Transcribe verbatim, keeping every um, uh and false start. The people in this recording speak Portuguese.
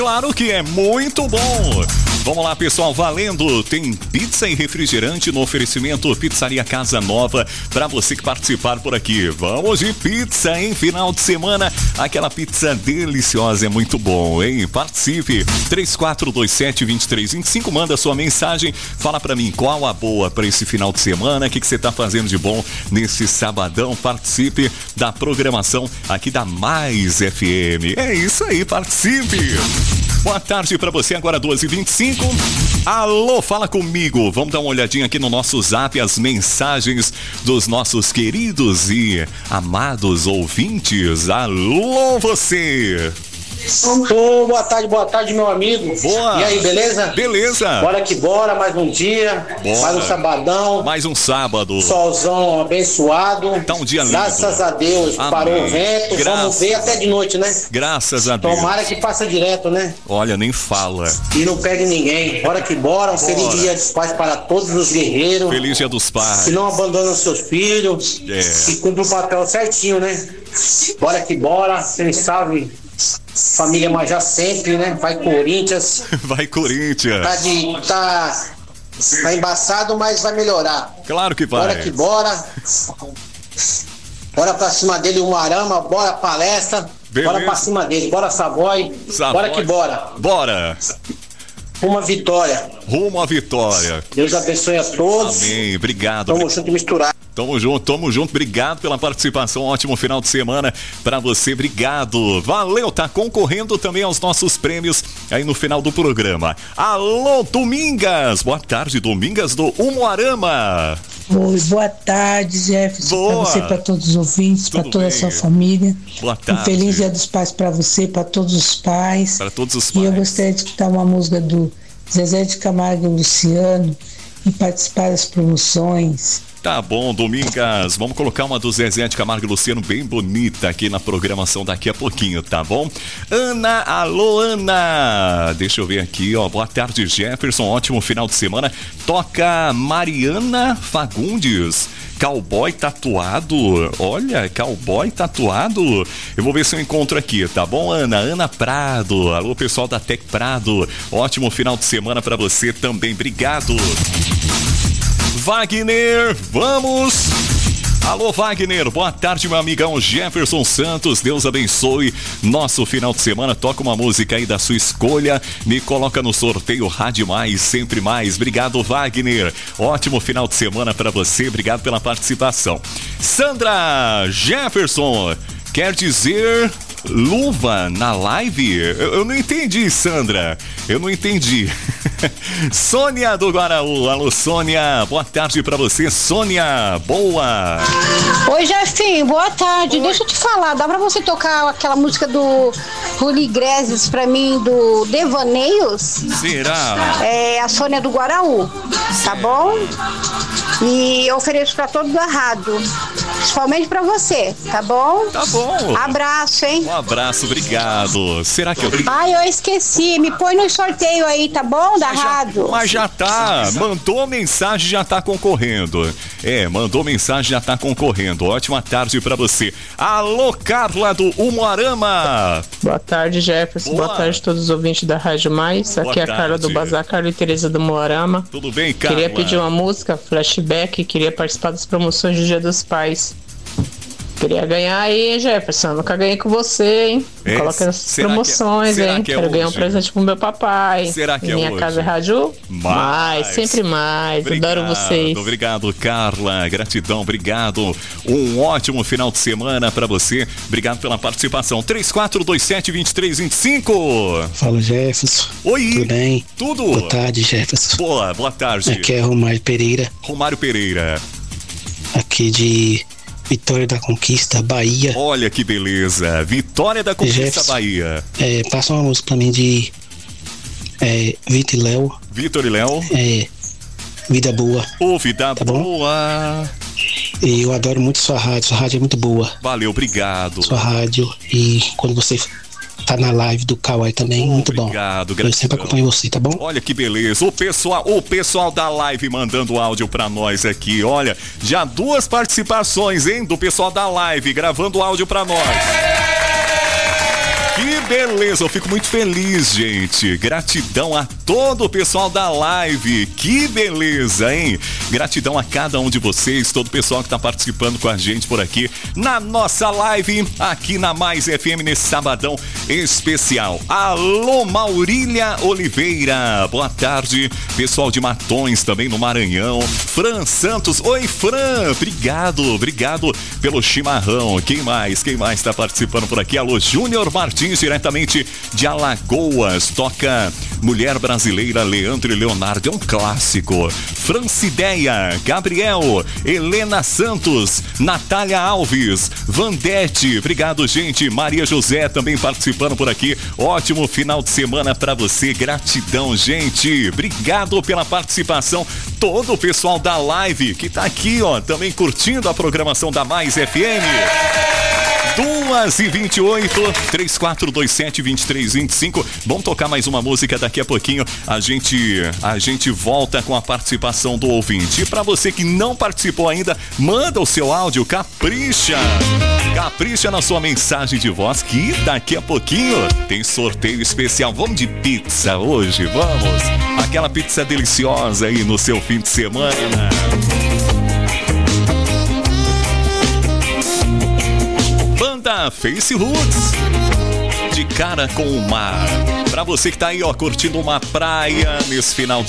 Claro que é muito bom. Vamos lá, pessoal, valendo. Tem pizza e refrigerante no oferecimento Pizzaria Casa Nova para você que participar por aqui. Vamos de pizza, hein? Final de semana, aquela pizza deliciosa, é muito bom, hein? Participe. três quatro dois sete, dois três dois cinco, manda sua mensagem, fala para mim qual a boa para esse final de semana, o que, que você tá fazendo de bom nesse sabadão. Participe da programação aqui da Mais F M. É isso aí, participe. Boa tarde pra você, agora doze e vinte e cinco. Alô, fala comigo. Vamos dar uma olhadinha aqui no nosso zap, as mensagens dos nossos queridos e amados ouvintes. Alô, você. Oh, boa tarde, boa tarde, meu amigo. Boa. E aí, beleza? Beleza. Bora que bora, mais um dia, bora. mais um sabadão. Mais um sábado. Solzão abençoado. Tá um dia lindo. Graças a Deus, amém. Parou o vento. Graças. Vamos ver até de noite, né? Graças a Deus. Tomara que passa direto, né? Olha, nem fala. E não perde ninguém. Bora que bora, um bora. Feliz dia dos pais para todos os guerreiros. Feliz dia dos pais. Que não abandonam seus filhos. É. E cumpre o papel certinho, né? Bora que bora, feliz salve. Família Majá sempre, né? Vai Corinthians. Vai Corinthians. Tá, de, tá, tá embaçado, mas vai melhorar. Claro que vai. Bora que bora. Bora pra cima dele, o Arama. Bora palestra. Beleza. Bora pra cima dele. Bora Savoy. Savoy. Bora que bora. Bora. Rumo à vitória. Rumo à vitória. Deus abençoe a todos. Amém. Obrigado. Tamo junto e misturado. Tamo junto, tamo junto, obrigado pela participação, ótimo final de semana pra você, obrigado, valeu, tá concorrendo também aos nossos prêmios aí no final do programa. Alô, Domingas, boa tarde, Domingas do Umuarama. Oi, boa tarde, Jefferson, boa. Pra você, pra todos os ouvintes, Tudo pra toda bem. A sua família. Boa tarde. Um feliz dia dos pais pra você, pra todos os pais. Pra todos os pais. E eu gostaria de escutar uma música do Zezé de Camargo e Luciano e participar das promoções. Tá bom, Domingas, vamos colocar uma do Zezé de Camargo e Luciano bem bonita aqui na programação daqui a pouquinho, tá bom? Ana, alô Ana, deixa eu ver aqui, ó, boa tarde Jefferson, ótimo final de semana, toca Mariana Fagundes, Cowboy Tatuado, olha, Cowboy Tatuado, eu vou ver se eu encontro aqui, tá bom, Ana? Ana Prado, alô pessoal da Tec Prado, ótimo final de semana pra você também, obrigado. Wagner, vamos! Alô, Wagner, boa tarde, meu amigão Jefferson Santos, Deus abençoe nosso final de semana, toca uma música aí da sua escolha, me coloca no sorteio Rádio Mais, sempre mais, obrigado, Wagner, ótimo final de semana pra você, obrigado pela participação. Sandra Jefferson, quer dizer... luva na live? Eu, eu não entendi, Sandra. Eu não entendi. Sônia do Guaraú. Alô, Sônia. Boa tarde pra você, Sônia. Boa. Oi, Jefinho. Boa tarde. Oi. Deixa eu te falar. Dá pra você tocar aquela música do Ruli Iglesias pra mim, do Devaneios? Será? É a Sônia do Guaraú. Tá bom? E eu ofereço pra todo da rádio. Principalmente pra você, tá bom? Tá bom. Abraço, hein? Um abraço, obrigado. Será que eu... Ai, eu esqueci. Me põe no sorteio aí, tá bom? Da mas rádio. Já, mas já tá. Mandou mensagem, já tá concorrendo. É, mandou mensagem, já tá concorrendo. Ótima tarde pra você. Alô, Carla do Umuarama. Boa tarde, Jefferson. Boa, Boa tarde a todos os ouvintes da Rádio Mais. Boa Aqui é a Carla tarde. do Bazar, Carla e Tereza do Umuarama. Tudo bem, Carla? Queria pedir uma música, Flashback. Queria participar das promoções do Dia dos Pais. Queria ganhar aí, Jefferson. Nunca ganhei com você, hein? É, Coloca as promoções, que é, hein? Que é Quero hoje? ganhar um presente pro meu papai. Será que Minha é hoje? casa é rádio? Mais. mais, sempre mais. Obrigado, Adoro vocês. Obrigado, Carla. Gratidão, obrigado. Um ótimo final de semana pra você. Obrigado pela participação. três quatro dois sete, dois três dois cinco. Fala, Jefferson. Oi. Tudo bem? Tudo. Boa tarde, Jefferson. Boa, boa tarde. Aqui é Romário Pereira. Romário Pereira. Aqui de Vitória da Conquista, Bahia. Olha que beleza. Vitória da Conquista, Jefferson, Bahia. É, passa uma música pra mim de é, Vitor e Léo. Vitor e Léo. É, Vida Boa. Ô, Vida tá Boa. Bom? E eu adoro muito sua rádio. Sua rádio é muito boa. Valeu, obrigado. Sua rádio. E quando você tá na live do Kawai também, oh, muito obrigado, bom. Gratidão. Eu sempre acompanho você, tá bom? Olha que beleza. O pessoal, o pessoal da live mandando áudio pra nós aqui. Olha, já duas participações, hein? Do pessoal da live gravando áudio pra nós. Que beleza, eu fico muito feliz, gente. Gratidão a todo o pessoal da live. Que beleza, hein? Gratidão a cada um de vocês, todo o pessoal que tá participando com a gente por aqui na nossa live, aqui na Mais F M, nesse sabadão especial. Alô, Maurília Oliveira, boa tarde. Pessoal de Matões também no Maranhão. Fran Santos, oi Fran, obrigado, obrigado pelo chimarrão. Quem mais, quem mais tá participando por aqui? Alô, Júnior Martins, diretamente de Alagoas, toca Mulher Brasileira, Leandro e Leonardo, é um clássico. Francideia, Gabriel, Helena Santos, Natália Alves, Vandete, obrigado gente, Maria José também participando por aqui, ótimo final de semana pra você, gratidão gente, obrigado pela participação, todo o pessoal da live que tá aqui ó, também curtindo a programação da Mais F M. duas e vinte e oito, três quatro dois sete, dois três dois cinco. Vamos tocar mais uma música daqui a pouquinho. A gente, a gente volta com a participação do ouvinte. E pra você que não participou ainda, manda o seu áudio, capricha. Capricha na sua mensagem de voz que daqui a pouquinho tem sorteio especial. Vamos de pizza hoje, vamos. Aquela pizza deliciosa aí no seu fim de semana. Banda Face Roots, De Cara com o Mar. Pra você que tá aí, ó, curtindo uma praia nesse final de